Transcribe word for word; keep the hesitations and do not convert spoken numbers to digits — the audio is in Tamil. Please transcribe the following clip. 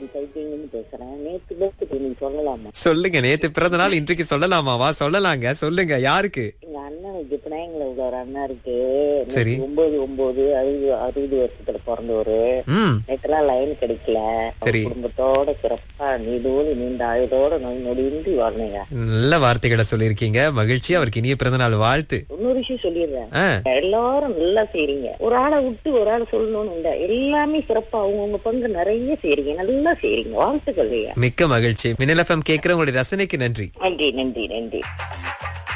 சைக்கிள்னு பேசுறேன். நேத்து பர்த்டே நீங்க சொல்லலாமா? சொல்லுங்க. நேத்து பிறந்த நாள் இன்றைக்கு சொல்லலாமாவா? சொல்லலாங்க. சொல்லுங்க. யாருக்கு? எங்க அண்ணனுக்கு பினாயங்கள உள்ள ஒரு அண்ணா இருக்கு. சரி. ஒன்பது ஒன்பது அறுபது அறுபது வருஷத்துல பிறந்தவரு. ம் நேற்றுலாம் லைன் கிடைக்கல. சரி. குடும்பத்தோட சிறப்பா நீடோடு நீண்ட ஆயுதோட நோய் நொடியின்றி வரணுங்க. நல்ல வார்த்தைகளை சொல்லியிருக்கீங்க. மகிழ்ச்சி. அவருக்கு இனிய பிறந்த நாள் வாழ்த்து. இன்னொரு விஷயம் சொல்லிடுறேன். ஆ, எல்லாரும் நல்லா செய்றீங்க. ஒரு ஆளை விட்டு ஒரு ஆள் சொல்லணும்னு இல்ல. எல்லாமே சிறப்பா அவங்கவுங்க பங்கு நிறைய செய்றீங்க. நல்லா செய்றீங்க. வாழ்த்துக்கள். மிக்க மகிழ்ச்சி. மின்னல் எஃப்எம் கேட்கிற உங்களுடைய ரசனைக்கு நன்றி. நன்றி நன்றி நன்றி.